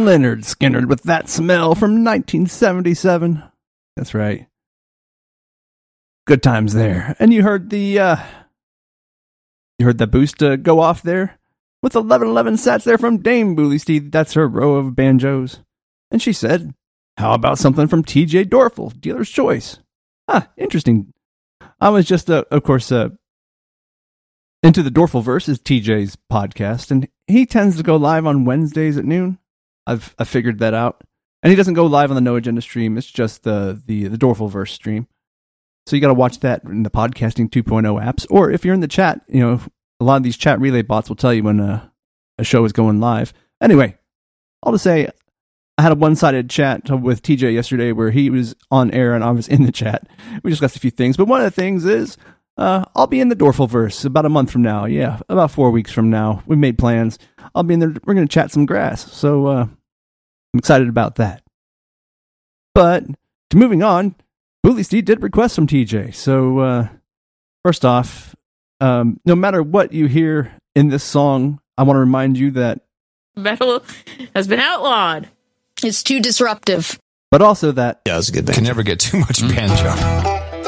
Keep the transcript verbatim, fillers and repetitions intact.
Lynyrd Skynyrd with That Smell from nineteen seventy-seven. That's right. Good times there. And you heard the, uh, you heard the boost uh, go off there with eleven eleven sats there from Dame Booley Steed. That's her row of banjos. And she said, how about something from T J Dorfel, Dealer's Choice? Huh, interesting. I was just, uh, of course, uh, Into the Dorfelverse is T J's podcast, and he tends to go live on Wednesdays at noon. I've I figured that out. And he doesn't go live on the No Agenda stream. It's just the the, the Dorfelverse stream. So you got to watch that in the Podcasting two point oh apps. Or if you're in the chat, you know, a lot of these chat relay bots will tell you when a, a show is going live. Anyway, I'll just say I had a one-sided chat with T J yesterday where he was on air and I was in the chat. We discussed a few things, but one of the things is uh, I'll be in the Dorfelverse about a month from now. Yeah, about four weeks from now. We've made plans. I'll be in there. We're going to chat some grass. So uh, I'm excited about that. But to moving on, Booley Steed did request some T J. So uh, first off, um, no matter what you hear in this song, I want to remind you that metal has been outlawed. It's too disruptive. But also that yeah, it's a good band. Can never get too much banjo.